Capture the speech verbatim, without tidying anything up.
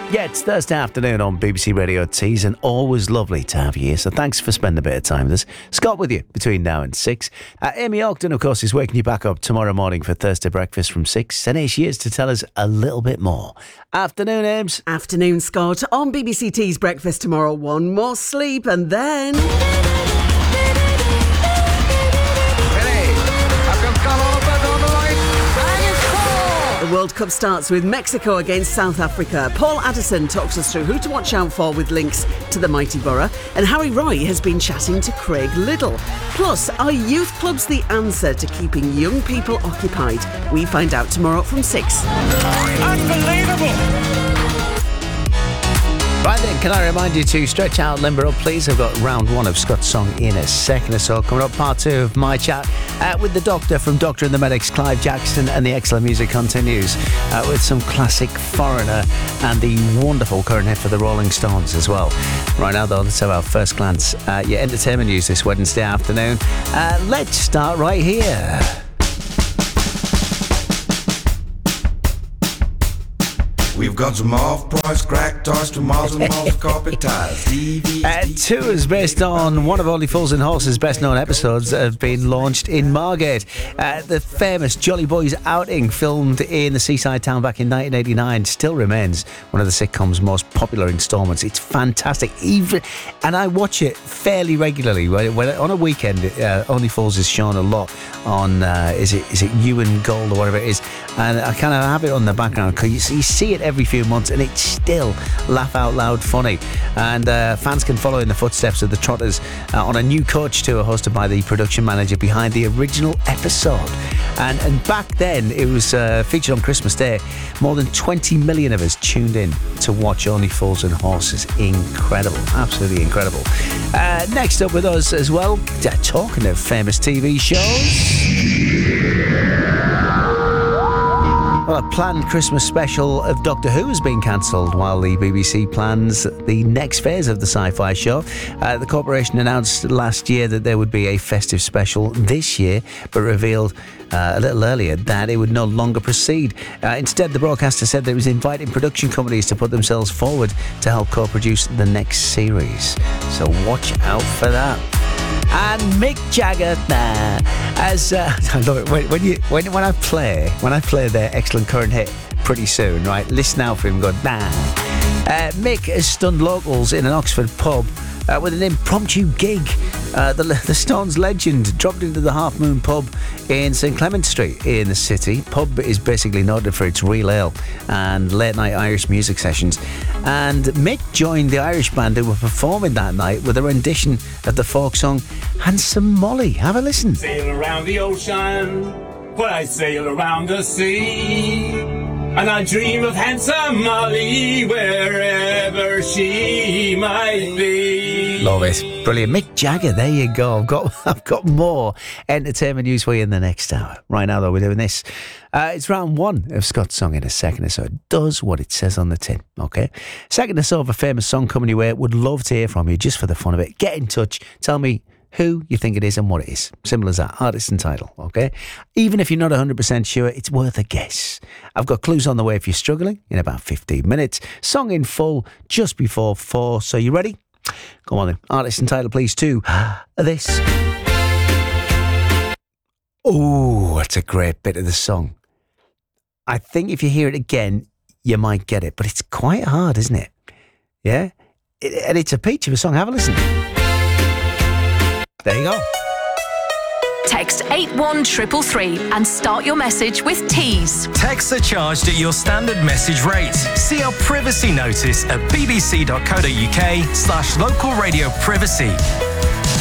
Yeah, it's Thursday afternoon on B B C Radio Tees, and always lovely to have you here. So thanks for spending a bit of time with us. Scott with you between now and six. Uh, Amy Ogden, of course, is waking you back up tomorrow morning for Thursday breakfast from six. And here she is to tell us a little bit more. Afternoon, Ames. Afternoon, Scott. On B B C Tees breakfast tomorrow, one more sleep and then... The World Cup starts with Mexico against South Africa. Paul Addison talks us through who to watch out for with links to the mighty borough. And Harry Roy has been chatting to Craig Liddle. Plus, are youth clubs the answer to keeping young people occupied? We find out tomorrow from six. Unbelievable! Right then, can I remind you to stretch out, limber up, please? I've got round one of Scott's song in a second or so. Coming up, part two of my chat uh, with the doctor from Doctor and the Medics, Clive Jackson, and the excellent music continues uh, with some classic Foreigner and the wonderful current hit for the Rolling Stones as well. Right now, though, let's have our first glance at your entertainment news this Wednesday afternoon. Uh, let's start right here. We've got some off-price crack toys to miles and miles of carpet ties. Uh, tours based on one of Only Fools and Horses' best-known episodes have been launched in Margate. Uh, the famous Jolly Boys outing, filmed in the seaside town back in nineteen eighty-nine, still remains one of the sitcom's most popular instalments. It's fantastic, even, and I watch it fairly regularly. When, when on a weekend, uh, Only Fools is shown a lot on. Uh, is it is it Ewan Gold or whatever it is? And I kind of have it on the background because you, you see it every few months, and it's still laugh out loud funny. And uh, fans can follow in the footsteps of the Trotters uh, on a new coach tour hosted by the production manager behind the original episode. And and back then, it was uh, featured on Christmas Day. More than twenty million of us tuned in to watch Only Fools and Horses. Incredible, absolutely incredible. Uh, next up with us as well, uh, talking of famous T V shows. Well, a planned Christmas special of Doctor Who has been cancelled while the B B C plans the next phase of the sci-fi show. Uh, the corporation announced last year that there would be a festive special this year, but revealed uh, a little earlier that it would no longer proceed. Uh, instead, the broadcaster said that it was inviting production companies to put themselves forward to help co-produce the next series. So watch out for that. And Mick Jagger, nah, as uh, I love it when, when you when when I play when I play their excellent current hit pretty soon, right? Listen out for him going nah. Uh, Mick has stunned locals in an Oxford pub uh, with an impromptu gig. Uh, the, the Stones legend dropped into the Half Moon pub in St Clement Street in the city. Pub is basically noted for its real ale and late night Irish music sessions. And Mick joined the Irish band who were performing that night with a rendition of the folk song Handsome Molly. Have a listen. Sail around the ocean, while I sail around the sea, and I dream of handsome Molly wherever she might be. Love it. Brilliant. Mick Jagger, there you go. I've got I've got more entertainment news for you in the next hour. Right now, though, we're doing this. Uh, it's round one of Scott's song in a second or so. It does what it says on the tin, okay? Second or so of a famous song coming your way. Would love to hear from you just for the fun of it. Get in touch. Tell me who you think it is and what it is. Simple as that. Artist and title, okay? Even if you're not one hundred percent sure, it's worth a guess. I've got clues on the way if you're struggling in about fifteen minutes. Song in full just before four. So you ready? Come on then. Artist and title, please, to this. Oh, that's a great bit of the song. I think if you hear it again, you might get it. But it's quite hard, isn't it? Yeah? It, and it's a peach of a song. Have a listen. There you go. Text eight one three three three and start your message with Tees. Texts are charged at your standard message rate. See our privacy notice at bbc.co.uk slash local radio privacy.